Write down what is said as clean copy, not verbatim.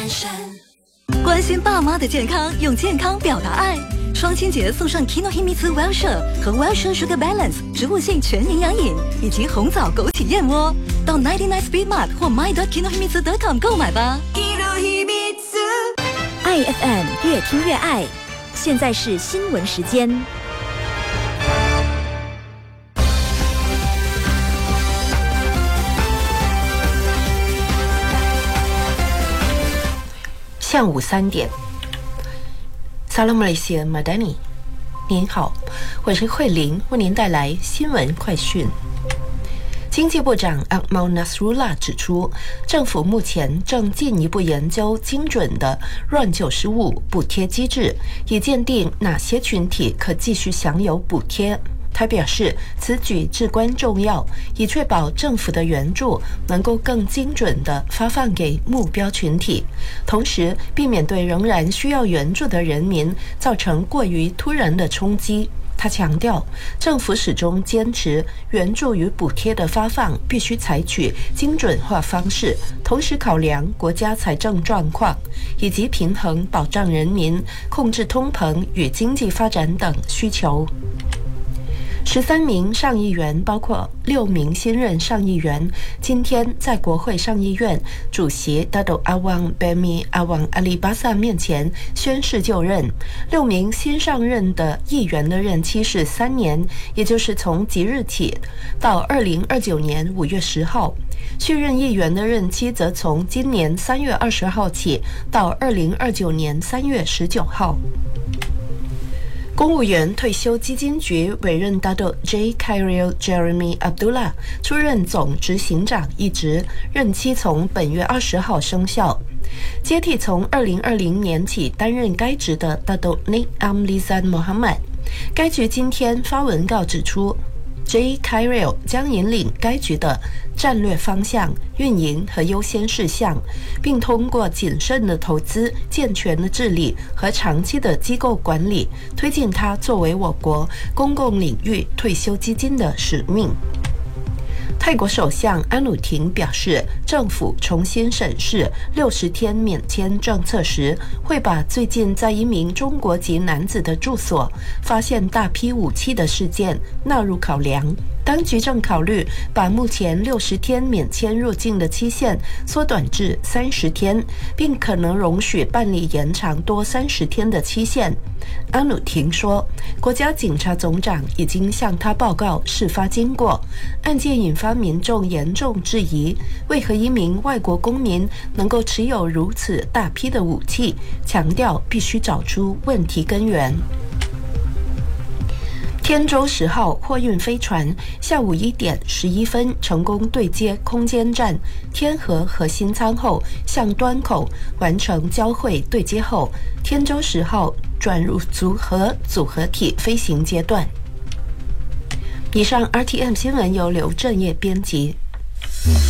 完善。 关心爸妈的健康，用健康表达爱。双亲节送上 Kinohimitsu Well-Share 和 Well-Share Sugar Balance 植物性全营养饮，以及红枣枸杞燕窝，到99 Speed Mart 或 my.kinohimitsu.com 购买吧。 爱 FM 越听越爱，现在是新闻时间。 下午3点。Salam Malaysia Madani， 您好，我是慧玲，为您带来新闻快讯。经济部长 Akmal Nasrullah 指出，政府目前正进一步研究精准的乱95补贴机制，以鉴定哪些群体可继续享有补贴。他表示，此举至关重要，以确保政府的援助能够更精准地发放给目标群体，同时避免对仍然需要援助的人民造成过于突然的冲击。他强调，政府始终坚持援助与补贴的发放必须采取精准化方式，同时考量国家财政状况，以及平衡保障人民、控制通膨与经济发展等需求。13名上议员，包括6名新任上议员，今天在国会上议院主席 Dato' Awang Bemi Awang Ali Basa 面前宣誓就任。6名新上任的议员的任期是3年，也就是从即日起到2029年5月10号。续任议员的任期则从今年3月20号起到2029年3月19号。公务员退休基金局委任 Dato' J. Khairil Jeremy Abdullah 出任总执行长一职，任期从本月20号生效，接替从2020年起担任该职的 Dato' Nik Amlizan Mohamad。该局今天发文告指出，J. Khairil 将引领该局的战略方向、运营和优先事项，并通过谨慎的投资、健全的治理和长期的机构管理，推进它作为我国公共领域退休基金的使命。泰国首相安努廷表示，政府重新审视60天免签政策时，会把最近在一名中国籍男子的住所发现大批武器的事件纳入考量。当局正考虑把目前60天免签入境的期限缩短至30天，并可能容许办理延长多30天的期限。安努廷说，国家警察总长已经向他报告事发经过，案件引发民众严重质疑，为何一名外国公民能够持有如此大批的武器，强调必须找出问题根源。天舟10号货运飞船下午1点11分成功对接空间站天河核心舱后，向端口完成交会对接后，天舟10号转入组合体飞行阶段。以上 RTM 新闻由刘正业编辑。